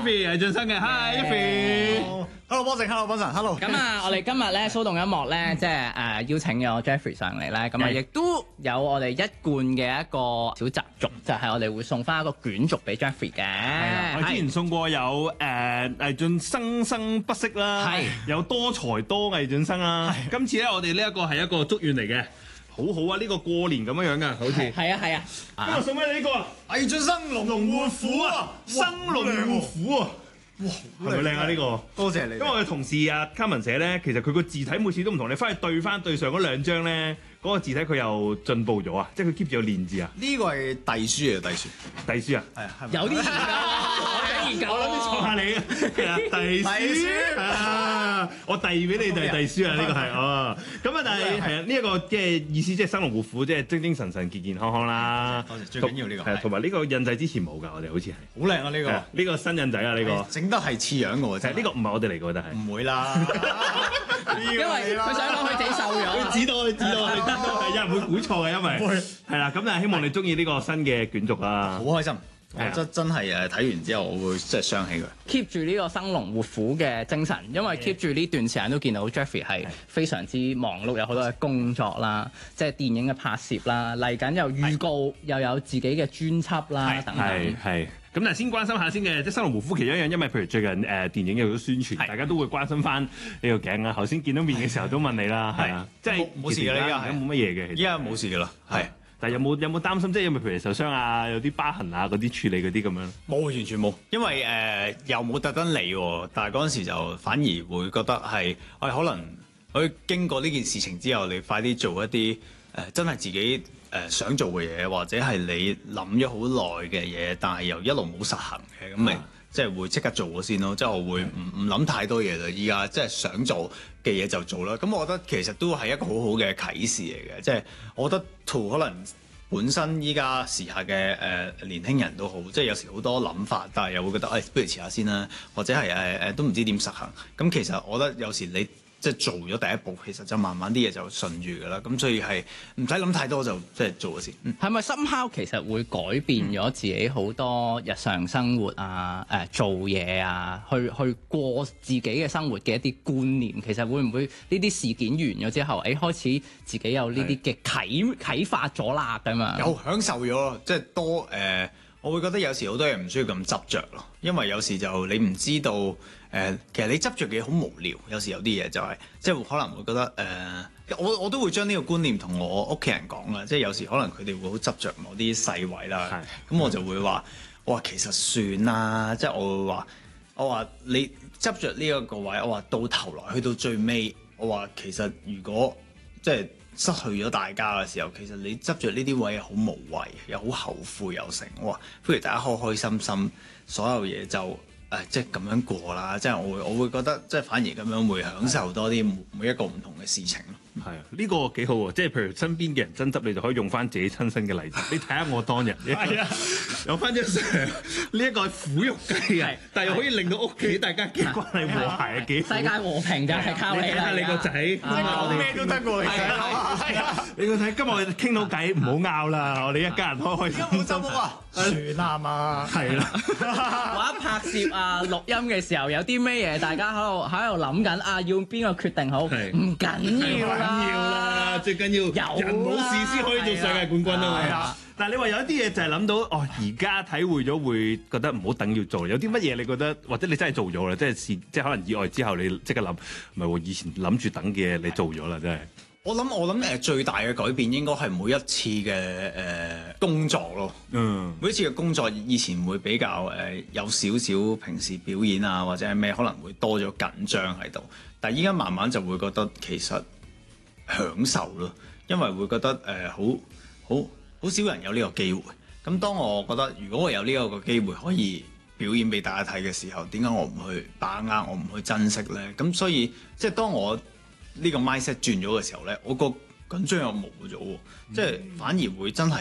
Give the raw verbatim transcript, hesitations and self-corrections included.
Jeffrey 魏浚笙嘅 ，Hi Jeffrey。Hello 波成 ，Hello 波成 ，Hello。 咁啊，我哋今日咧騷動音樂咧，即係誒邀請咗 Jeffrey 上嚟咧，咁啊亦都有我哋一貫嘅一個小習俗，就係我哋會送翻一個卷軸俾 Jeffrey 嘅。 我之前送過有誒魏浚笙生不息啦，有多才多魏浚笙啦。今次咧，我哋呢一個係一個祝願嚟嘅。好好啊！呢、這個過年咁樣樣噶，好似係啊係啊。 今日送俾你呢個魏浚笙龍龍活虎啊， 生龍活虎啊！哇，係咪靚啊？呢個多謝你。因為我哋同事阿 Carmen 寫咧，其實佢個字體每次都唔同，你翻去對翻對上嗰兩張咧，嗰、那個字體佢又進步咗啊！即係佢 keep 住有練字啊。 呢個係隸書嚟，隸書， 隸書啊， 係啊， 有啲研究，有研究， 我諗住送下你啊，隸書啊，我遞俾你就係隸書啊，呢個係哦。咁啊，但係係啊，呢一個即係意思，即係生龍活虎，即係精精神神、健健康康啦。 多謝，最緊要呢個係同埋呢個印仔之前冇㗎，我哋好似係好靚啊！呢個呢個新印仔啊，呢個整得係似樣嘅喎， 係呢個唔係我哋嚟㗎，但係唔會啦， 因為佢想講佢自己瘦咗， 佢知道，佢知道，佢知道係有人會估錯嘅，因為係啦。咁但係希望你中意呢個新嘅卷軸啦， 好開心。我真真係誒睇完之後，我會即係傷起佢。 keep 住呢個生龍活虎嘅精神，因為 keep 住呢段時間都見到 Jeffrey 係非常之忙碌，有好多嘅工作啦，即係電影嘅拍攝啦，嚟緊又預告又有自己嘅專輯啦等等。 係係。咁但係先關心下先嘅，即係生龍活虎其中一樣，因為譬如最近誒、呃、電影有咗宣傳，大家都會關心翻呢個頸啊。頭先見到面嘅時候都問你啦，係啊，即係冇事嘅啦，依家冇乜嘢嘅， 依家冇事嘅啦，係。 但係有冇有冇擔心，即係因為譬如受傷啊，有啲疤痕啊嗰啲處理嗰啲咁樣？ 冇，完全冇，因為誒、呃、又冇特登嚟喎，但係嗰陣時就反而會覺得係，我、哎、可能可以經過呢件事情之後，你快啲做一啲誒、呃、真係自己誒、呃、想做嘅嘢，或者係你諗咗好耐嘅嘢，但係又一路冇實行嘅，咁咪、啊、即係會即刻做咗先咯。即係我會唔唔諗太多嘢啦，依家即係想做嘅嘢就做啦。咁我覺得其實都係一個好好嘅啟示嚟嘅，即係我覺得 to 可能。本身依家時下嘅誒、呃、年輕人都好，即係有時好多諗法，但係又會覺得誒、哎，不如遲下先啦，或者係誒誒都唔知點實行。咁其實我覺得有時你即係做咗第一步，其實就慢慢啲嘢就順住㗎啦。咁所以係唔使諗太多就即係做咗先。 係咪somehow其實會改變咗自己好多日常生活啊、誒、呃、做嘢啊，去去過自己嘅生活嘅一啲觀念？其實會唔會呢啲事件完咗之後，誒、哎、開始自己有呢啲嘅啟啟發咗啦咁啊？ 有享受咗，即係多誒、呃，我會覺得有時好多嘢唔需要咁執着咯，因為有時就你唔知道誒、呃，其實你執着嘅嘢好無聊，有時有啲嘢就係、是、即係可能會覺得誒、呃，我我都會將呢個觀念同我屋企人講啦，即係有時可能佢哋會好執着某啲細位啦，咁我就會話，我話其實算啦，即係我會話，我話你執着呢一個位，我話到頭來去到最尾，我話其實如果即係。失去咗大家嘅時候，其實你執着呢啲位好無謂，又好後悔又成。我話不如大家開開心心，所有嘢就誒、呃、即係咁樣過啦。即係我會我會覺得即係反而咁樣會享受多啲每一個唔同嘅事情咯。 係啊，呢、這個幾好喎！即係譬如身邊嘅人爭執，你就可以用翻自己親身嘅例子。你睇下我當日，係啊，有翻張相，呢一個係苦肉計啊，但係又可以令到屋企大家嘅關係和諧啊，幾好。 世界和平就係靠你啦！ 你睇下你個仔， 講咩都得喎，係啊！ 你個仔今日我哋傾到偈，唔好拗啦，我哋一家人開開心心。 執屋啊，算啦嘛， 係啦。 或者拍攝啊、錄音嘅時候有啲咩嘢，大家喺度喺度諗緊啊，要邊個決定好？唔緊要啦。緊要啦，最緊要人冇事先可以做世界冠軍啊嘛！但係你話有一啲嘢就係諗到哦，而家體會咗會覺得唔好等要做。有啲乜嘢你覺得，或者你真係做咗啦？即係事，即係可能意外之後你即刻諗，唔係喎，以前諗住等嘅嘢你做咗啦，真係。 我諗我諗誒最大嘅改變應該係每一次嘅誒、呃、工作咯。嗯，每一次嘅工作以前會比較誒、呃、有少少平時表演啊或者係咩可能會多咗緊張喺度，但係依家慢慢就會覺得其實享受咯，因為會覺得誒好好好少人有呢個機會。咁當我覺得如果我有呢個個機會可以表演俾大家睇嘅時候，點解我唔去把握，我唔去珍惜呢？咁所以即係當我呢個 mindset 轉咗嘅時候咧，我個緊張又冇咗喎，即係反而會真係。